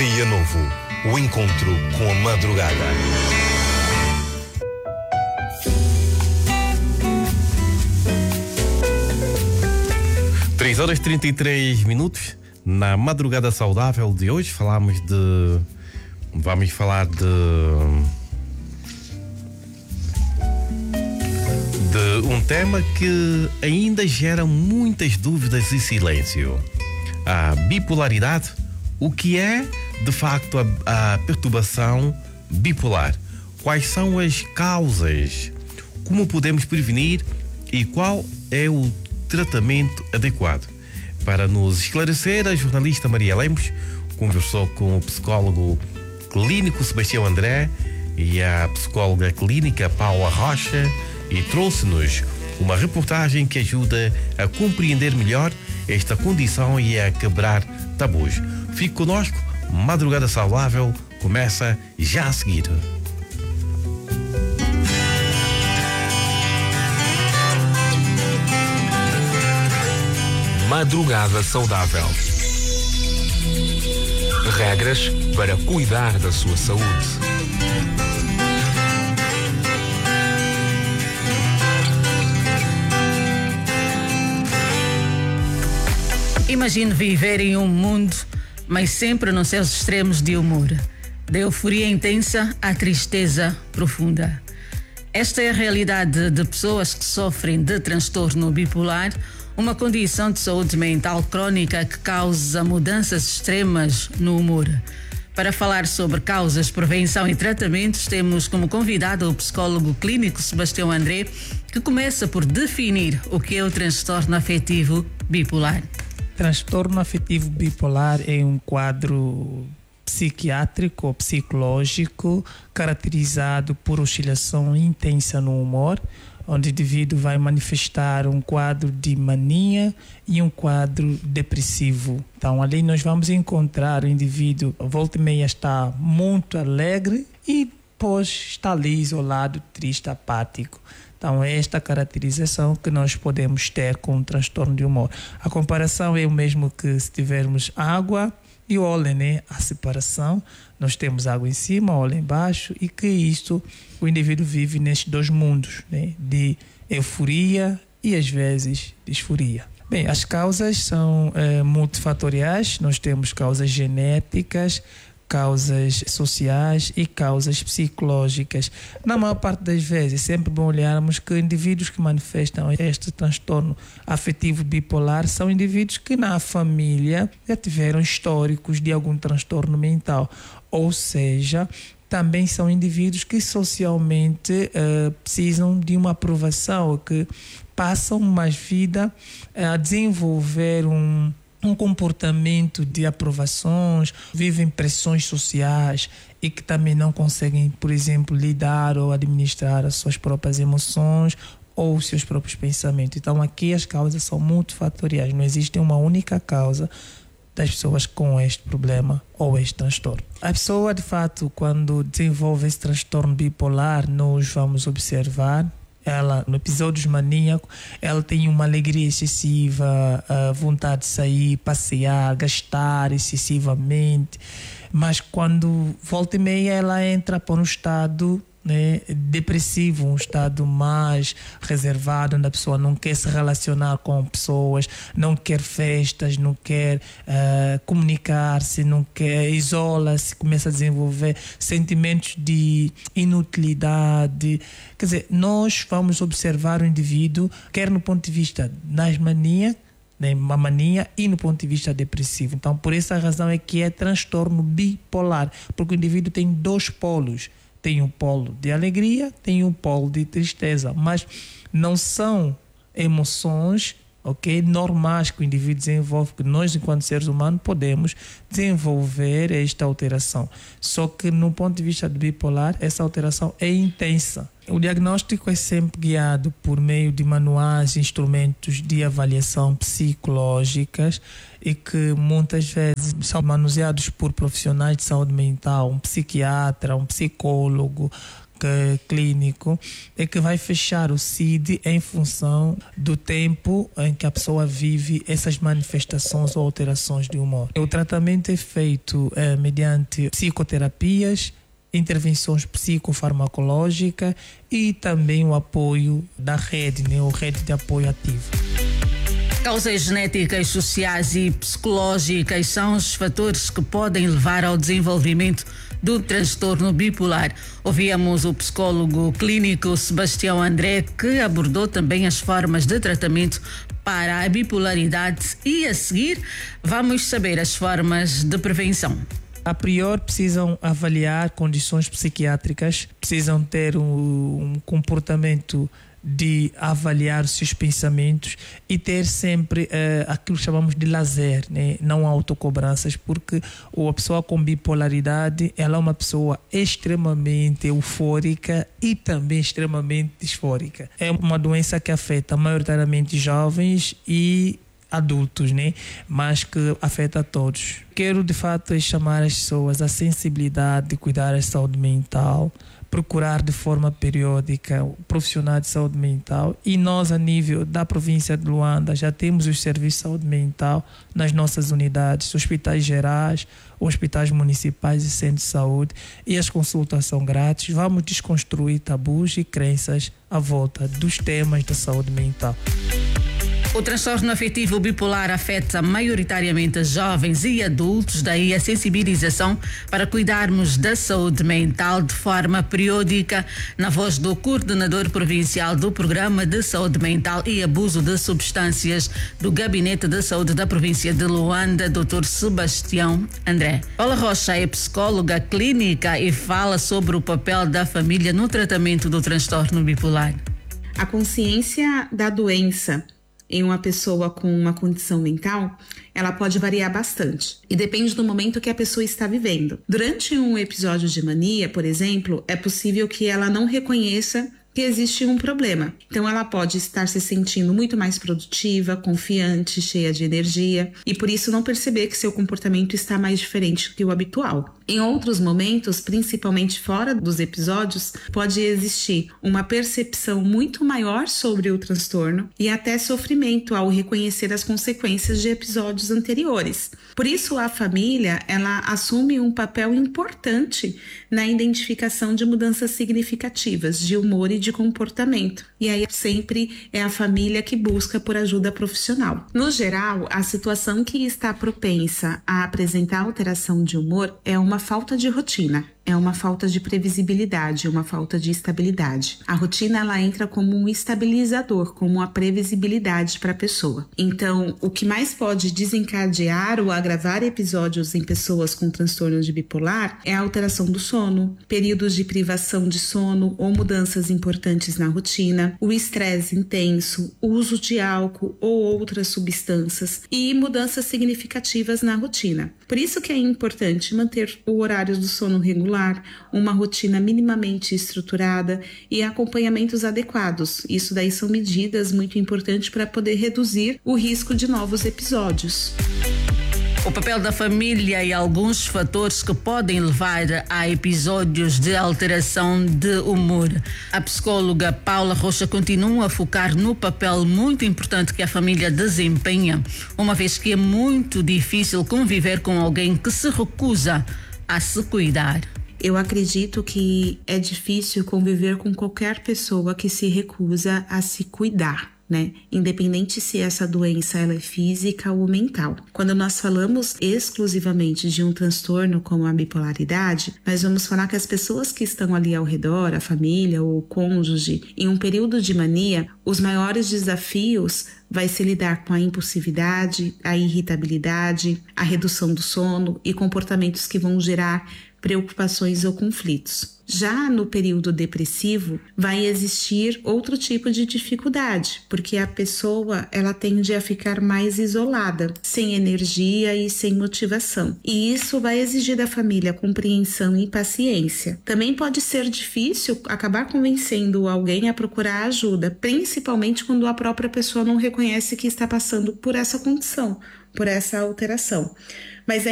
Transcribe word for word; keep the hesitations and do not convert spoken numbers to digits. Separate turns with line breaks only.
Dia novo, o encontro com a madrugada. três horas e trinta e três minutos. Na madrugada saudável de hoje falamos de... Vamos falar de... De um tema que ainda gera muitas dúvidas e silêncio. A bipolaridade. O que é, de facto, a, a perturbação bipolar? Quais são as causas? Como podemos prevenir? E qual é o tratamento adequado? Para nos esclarecer, a jornalista Maria Lemos conversou com o psicólogo clínico Sebastião André e a psicóloga clínica Paula Rocha e trouxe-nos uma reportagem que ajuda a compreender melhor esta condição e a quebrar tabus. Fique conosco, Madrugada Saudável começa já a seguir.
Madrugada Saudável. Regras para cuidar da sua saúde.
Imagine viver em um mundo, mas sempre nos seus extremos de humor. Da euforia intensa à tristeza profunda. Esta é a realidade de pessoas que sofrem de transtorno bipolar, uma condição de saúde mental crônica que causa mudanças extremas no humor. Para falar sobre causas, prevenção e tratamentos, temos como convidado o psicólogo clínico Sebastião André, que começa por definir o que é o transtorno afetivo bipolar.
Transtorno afetivo bipolar é um quadro psiquiátrico ou psicológico caracterizado por oscilação intensa no humor, onde o indivíduo vai manifestar um quadro de mania e um quadro depressivo. Então, ali nós vamos encontrar o indivíduo, volta e meia está muito alegre e depois está ali isolado, triste, apático. Então, é esta caracterização que nós podemos ter com o transtorno de humor. A comparação é o mesmo que se tivermos água e óleo, né? A separação, nós temos água em cima, óleo embaixo, e que isto, o indivíduo vive nestes dois mundos, né? De euforia e às vezes disforia. Bem, as causas são é, multifatoriais, nós temos causas genéticas, causas sociais e causas psicológicas. Na maior parte das vezes, é sempre bom olharmos que indivíduos que manifestam este transtorno afetivo bipolar são indivíduos que na família já tiveram históricos de algum transtorno mental, ou seja, também são indivíduos que socialmente uh, precisam de uma aprovação, que passam mais vida uh, a desenvolver um um comportamento de aprovações, vivem pressões sociais e que também não conseguem, por exemplo, lidar ou administrar as suas próprias emoções ou os seus próprios pensamentos. Então aqui as causas são multifatoriais, não existe uma única causa das pessoas com este problema ou este transtorno. A pessoa, de fato, quando desenvolve esse transtorno bipolar, nós vamos observar ela, no episódios maníacos, ela tem uma alegria excessiva, a vontade de sair, passear, gastar excessivamente, mas quando volta e meia ela entra para um estado, né, depressivo, um estado mais reservado, onde a pessoa não quer se relacionar com pessoas, não quer festas, não quer uh, comunicar-se, não quer, isola-se, começa a desenvolver sentimentos de inutilidade. Quer dizer, nós vamos observar o indivíduo, quer no ponto de vista das manias, né, uma mania, e no ponto de vista depressivo. Então, por essa razão é que é transtorno bipolar, porque o indivíduo tem dois polos. Tem um polo de alegria, tem um polo de tristeza, mas não são emoções, ok, normais que o indivíduo desenvolve, que nós, enquanto seres humanos, podemos desenvolver esta alteração. Só que, no ponto de vista do bipolar, essa alteração é intensa. O diagnóstico é sempre guiado por meio de manuais, instrumentos de avaliação psicológicas e que muitas vezes são manuseados por profissionais de saúde mental, um psiquiatra, um psicólogo, clínico é que vai fechar o C I D em função do tempo em que a pessoa vive essas manifestações ou alterações de humor. O tratamento é feito é, mediante psicoterapias, intervenções psicofarmacológicas e também o apoio da rede, né, ou rede de apoio ativo.
Causas genéticas, sociais e psicológicas são os fatores que podem levar ao desenvolvimento do transtorno bipolar. Ouvíamos o psicólogo clínico Sebastião André, que abordou também as formas de tratamento para a bipolaridade, e a seguir vamos saber as formas de prevenção.
A priori precisam avaliar condições psiquiátricas, precisam ter um, um comportamento de avaliar os seus pensamentos e ter sempre uh, aquilo que chamamos de lazer, né? Não autocobranças, porque a pessoa com bipolaridade, ela é uma pessoa extremamente eufórica e também extremamente disfórica. É uma doença que afeta maioritariamente jovens e adultos, né? Mas que afeta a todos. Quero de fato chamar as pessoas à sensibilidade de cuidar da saúde mental, procurar de forma periódica o profissional de saúde mental, e nós, a nível da província de Luanda, já temos os serviços de saúde mental nas nossas unidades, hospitais gerais, hospitais municipais e centros de saúde, e as consultas são grátis. Vamos desconstruir tabus e crenças à volta dos temas da saúde mental.
O transtorno afetivo bipolar afeta maioritariamente jovens e adultos, daí a sensibilização para cuidarmos da saúde mental de forma periódica, na voz do coordenador provincial do Programa de Saúde Mental e Abuso de Substâncias do Gabinete de Saúde da província de Luanda, doutor Sebastião André. Paula Rocha é psicóloga clínica e fala sobre o papel da família no tratamento do transtorno bipolar.
A consciência da doença em uma pessoa com uma condição mental, ela pode variar bastante e depende do momento que a pessoa está vivendo. Durante um episódio de mania, por exemplo, é possível que ela não reconheça que existe um problema. Então ela pode estar se sentindo muito mais produtiva, confiante, cheia de energia, e por isso não perceber que seu comportamento está mais diferente que o habitual. Em outros momentos, principalmente fora dos episódios, pode existir uma percepção muito maior sobre o transtorno e até sofrimento ao reconhecer as consequências de episódios anteriores. Por isso, a família, ela assume um papel importante na identificação de mudanças significativas de humor e de comportamento. E aí sempre é a família que busca por ajuda profissional. No geral, a situação que está propensa a apresentar alteração de humor é uma falta de rotina. É uma falta de previsibilidade, uma falta de estabilidade. A rotina, ela entra como um estabilizador, como uma previsibilidade para a pessoa. Então, o que mais pode desencadear ou agravar episódios em pessoas com transtorno de bipolar é a alteração do sono, períodos de privação de sono ou mudanças importantes na rotina, o estresse intenso, o uso de álcool ou outras substâncias e mudanças significativas na rotina. Por isso que é importante manter o horário do sono regular, uma rotina minimamente estruturada e acompanhamentos adequados. Isso daí são medidas muito importantes para poder reduzir o risco de novos episódios.
O papel da família e alguns fatores que podem levar a episódios de alteração de humor. A psicóloga Paula Rocha continua a focar no papel muito importante que a família desempenha, uma vez que é muito difícil conviver com alguém que se recusa a se cuidar.
Eu acredito que é difícil conviver com qualquer pessoa que se recusa a se cuidar, né? Independente se essa doença ela é física ou mental. Quando nós falamos exclusivamente de um transtorno como a bipolaridade, nós vamos falar que as pessoas que estão ali ao redor, a família ou o cônjuge, em um período de mania, os maiores desafios vai se lidar com a impulsividade, a irritabilidade, a redução do sono e comportamentos que vão gerar preocupações ou conflitos. Já no período depressivo, vai existir outro tipo de dificuldade, porque a pessoa ela tende a ficar mais isolada, sem energia e sem motivação. E isso vai exigir da família compreensão e paciência. Também pode ser difícil acabar convencendo alguém a procurar ajuda, principalmente quando a própria pessoa não reconhece que está passando por essa condição, por essa alteração. Mas é